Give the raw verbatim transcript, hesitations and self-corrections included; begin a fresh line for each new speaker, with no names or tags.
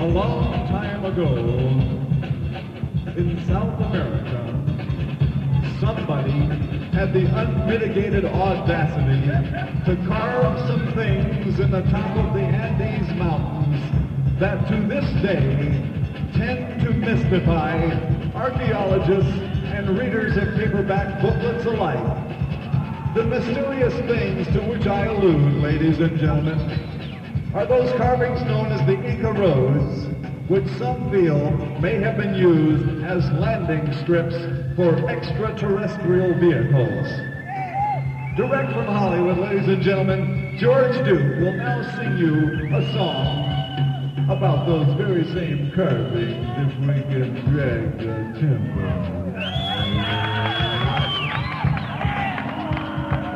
A long time ago, in South America, somebody had the unmitigated audacity to carve some things in the top of the Andes Mountains that to this day tend to mystify archaeologists and readers of paperback booklets alike. The mysterious things to which I allude, ladies and gentlemen, are those carvings known as the Inca Rose, which some feel may have been used as landing strips for extraterrestrial vehicles. Direct from Hollywood, ladies and gentlemen, George Duke will now sing you a song about those very same carvings, if we can drag the timber.